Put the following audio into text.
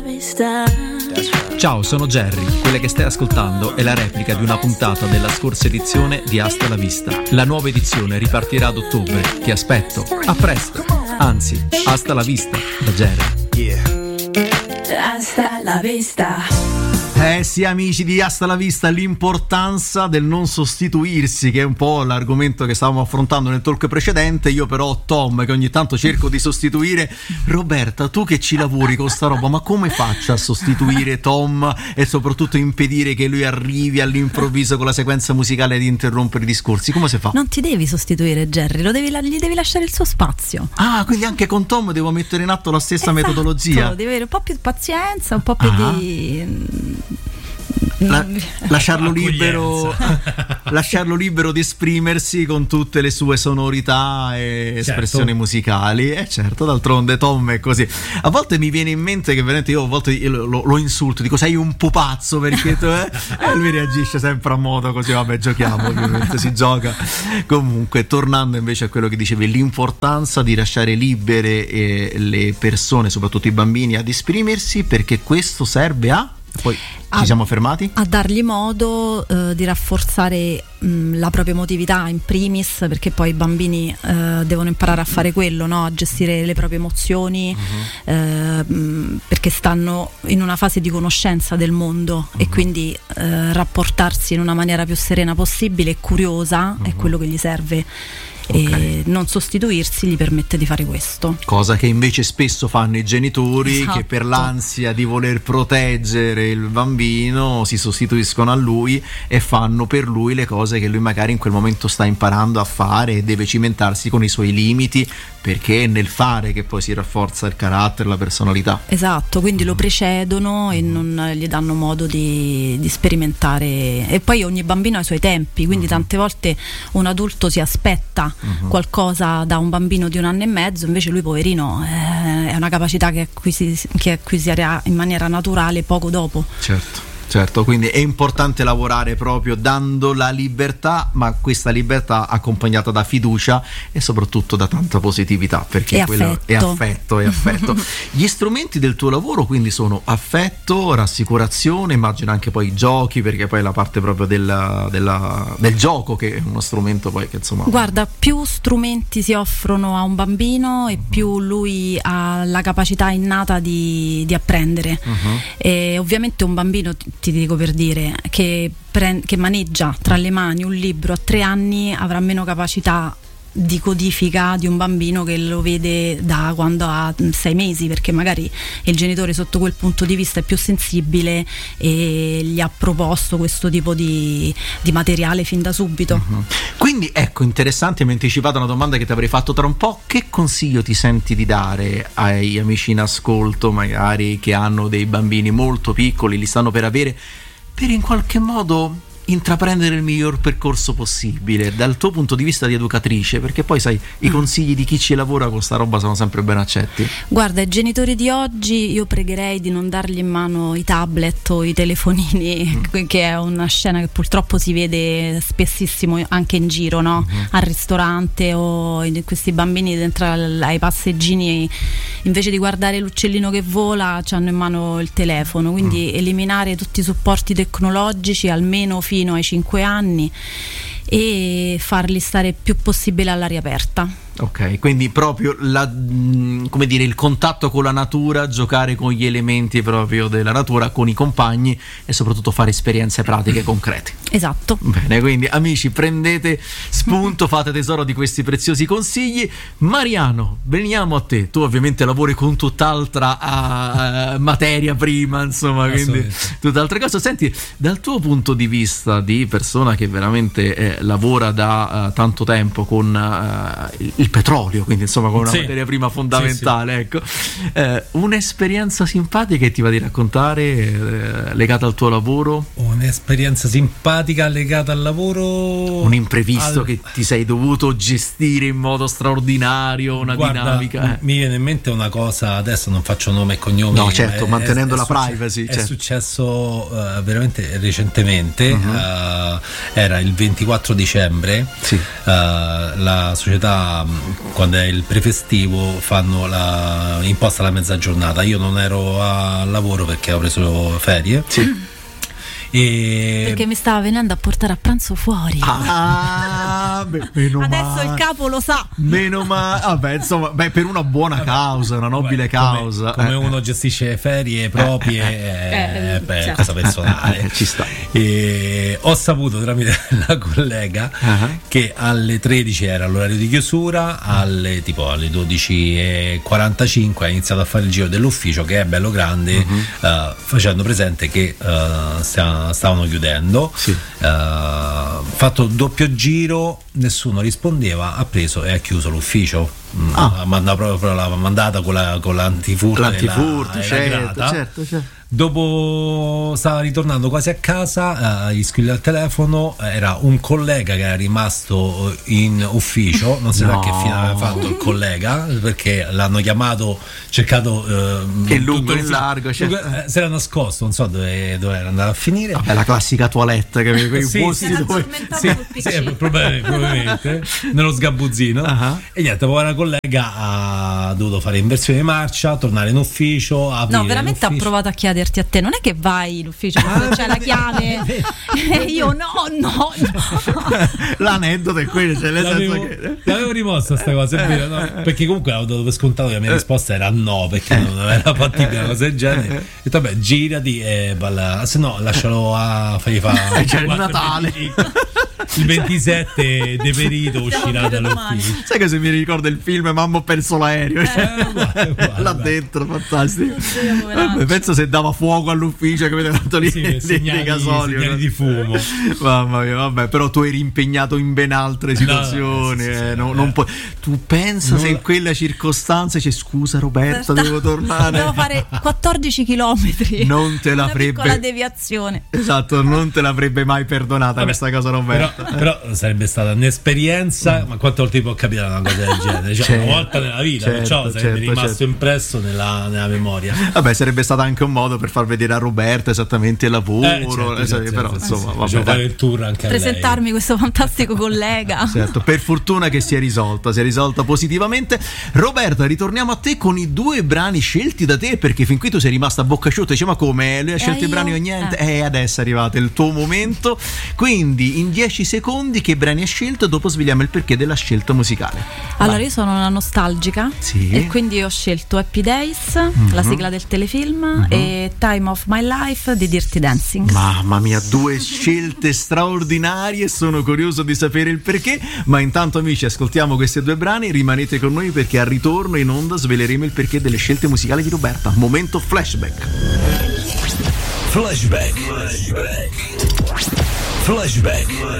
Ciao, sono Jerry. Quella che stai ascoltando è la replica di una puntata della scorsa edizione di Hasta la Vista. La nuova edizione ripartirà ad ottobre. Ti aspetto. A presto. Anzi, hasta la vista da Jerry. Hasta la vista. Sì, amici di Hasta la Vista, l'importanza del non sostituirsi, che è un po' l'argomento che stavamo affrontando nel talk precedente. Io però ho Tom, che ogni tanto cerco di sostituire. Roberta, tu che ci lavori con sta roba, ma come faccio a sostituire Tom e soprattutto impedire che lui arrivi all'improvviso con la sequenza musicale di interrompere i discorsi? Come si fa? Non ti devi sostituire Jerry, gli devi lasciare il suo spazio. Ah, quindi anche con Tom devo mettere in atto la stessa metodologia? Devi avere un po' più pazienza, un po' più di... lasciarlo libero di esprimersi con tutte le sue sonorità e espressioni musicali. E certo, d'altronde Tom è così. A volte mi viene in mente che veramente io lo insulto, dico sei un pupazzo perché tu e lui reagisce sempre a modo così. Vabbè, giochiamo, ovviamente si gioca. Comunque, tornando invece a quello che dicevi, l'importanza di lasciare libere le persone, soprattutto i bambini, ad esprimersi, perché questo serve a... Poi ci siamo fermati? A dargli modo di rafforzare la propria emotività in primis, perché poi i bambini devono imparare a fare quello, no? A gestire le proprie emozioni, perché stanno in una fase di conoscenza del mondo e quindi rapportarsi in una maniera più serena possibile e curiosa è quello che gli serve. E non sostituirsi gli permette di fare questo, cosa che invece spesso fanno i genitori, che per l'ansia di voler proteggere il bambino si sostituiscono a lui e fanno per lui le cose che lui magari in quel momento sta imparando a fare e deve cimentarsi con i suoi limiti, perché è nel fare che poi si rafforza il carattere, la personalità. Esatto, quindi lo precedono e non gli danno modo di sperimentare. E poi ogni bambino ha i suoi tempi, quindi tante volte un adulto si aspetta qualcosa da un bambino di 1 anno e mezzo, invece lui poverino è una capacità che acquisirà in maniera naturale poco dopo. Certo, quindi è importante lavorare proprio dando la libertà, ma questa libertà accompagnata da fiducia e soprattutto da tanta positività, perché quello è affetto. Gli strumenti del tuo lavoro quindi sono affetto, rassicurazione, immagino anche poi giochi, perché poi la parte proprio del gioco, che è uno strumento poi che insomma... Guarda, più strumenti si offrono a un bambino e più lui ha la capacità innata di apprendere. E ovviamente un bambino, ti dico per dire, che maneggia tra le mani un libro a 3 anni avrà meno capacità di codifica di un bambino che lo vede da quando ha 6 mesi, perché magari il genitore sotto quel punto di vista è più sensibile e gli ha proposto questo tipo di materiale fin da subito. Quindi ecco, interessante, mi hai anticipato una domanda che ti avrei fatto tra un po'. Che consiglio ti senti di dare ai amici in ascolto, magari che hanno dei bambini molto piccoli, li stanno per avere, per in qualche modo intraprendere il miglior percorso possibile dal tuo punto di vista di educatrice, perché poi sai, i consigli di chi ci lavora con sta roba sono sempre ben accetti. Guarda, ai genitori di oggi io pregherei di non dargli in mano i tablet o i telefonini, che è una scena che purtroppo si vede spessissimo anche in giro, no? Al ristorante, o questi bambini dentro ai passeggini, invece di guardare l'uccellino che vola hanno in mano il telefono, quindi eliminare tutti i supporti tecnologici almeno fino ai 5 anni e farli stare più possibile all'aria aperta. Ok, quindi proprio come dire, il contatto con la natura, giocare con gli elementi proprio della natura, con i compagni e soprattutto fare esperienze pratiche concrete. Esatto. Bene, quindi amici, prendete spunto, fate tesoro di questi preziosi consigli. Mariano, veniamo a te. Tu ovviamente lavori con tutt'altra materia prima, insomma, quindi tutt'altra cosa. Senti, dal tuo punto di vista di persona che veramente lavora da tanto tempo con il petrolio, quindi insomma con una materia prima fondamentale, ecco, un'esperienza simpatica che ti va di raccontare legata al tuo lavoro? un'esperienza simpatica legata al lavoro. Un imprevisto che ti sei dovuto gestire in modo straordinario, una dinamica. Mi viene in mente una cosa, adesso non faccio nome e cognome. No, certo, mantenendo la privacy. È successo veramente recentemente, era il 24 dicembre, sì. La società, quando è il prefestivo, fanno imposta la mezza giornata. Io non ero a lavoro perché ho preso ferie. Sì. Perché mi stava venendo a portare a pranzo fuori. Meno adesso male. Il capo lo sa. Meno male. Vabbè, insomma, per una buona causa, una nobile causa. Come uno gestisce ferie proprie, cosa personale. Ci sta. E ho saputo tramite la collega che alle 13 era l'orario di chiusura, alle 12:45 ha iniziato a fare il giro dell'ufficio, che è bello grande, facendo presente che stavano chiudendo. Sì. Fatto doppio giro, nessuno rispondeva, ha preso e ha chiuso l'ufficio. Ha mandata con l'antifurto, certo. Dopo stava ritornando quasi a casa, gli squilla al telefono, era un collega che era rimasto in ufficio, non si sa che fine aveva fatto il collega, perché l'hanno chiamato, cercato in lungo e in largo, si era nascosto, non so dove era andato a finire. Vabbè, la classica toilette che quei posti dove probabilmente nello sgabuzzino. E niente, povera collega ha dovuto fare inversione di marcia, tornare in ufficio, no, veramente ha provato a chiederti a te, non è che vai in ufficio quando c'è la chiave e io no. L'aneddoto è quello, cioè l'avevo rimossa sta cosa, è vero, no? Perché comunque avevo dato per scontato che la mia risposta era no, perché non era fattibile una cosa del genere. E vabbè, girati e balla, se no lascialo fargli fare c'è il Natale. Il 27 deperito uscirà dall'ufficio. Sai che se mi ricorda il film Mamma ho perso l'aereo, là dentro, fantastico. Penso se dava fuoco all'ufficio che avete fatto lì segnali di fumo. Mamma mia, vabbè, però tu eri impegnato in ben altre situazioni. Non puoi. Tu pensa se in quelle circostanze c'è scusa Roberta, devo tornare. Devo fare 14 chilometri. Non te l'avrebbe. Una piccola deviazione. Esatto, non te l'avrebbe mai perdonata questa cosa, Roberta. Però sarebbe stata un'esperienza, ma quante volte può capitare una cosa del genere? Cioè, una volta nella vita, perciò sarebbe rimasto impresso nella memoria. Vabbè, sarebbe stato anche un modo per far vedere a Roberta esattamente il lavoro, però insomma, vabbè, fare il tour anche presentarmi questo fantastico collega. Certo, per fortuna che si è risolta positivamente. Roberta, ritorniamo a te con i 2 brani scelti da te, perché fin qui tu sei rimasta a bocca asciutta, dice ma come? Lui ha scelto i brani o niente? Adesso è arrivato il tuo momento, quindi in 10 secondi che brani hai scelto e dopo svegliamo il perché della scelta musicale. Allora, io sono una nostalgica, sì, e quindi ho scelto Happy Days, la sigla del telefilm, e Time of My Life di Dirty Dancing. Mamma mia, 2 scelte straordinarie, sono curioso di sapere il perché, ma intanto amici ascoltiamo questi 2 brani, rimanete con noi perché al ritorno in onda sveleremo il perché delle scelte musicali di Roberta. Momento flashback. Flashback.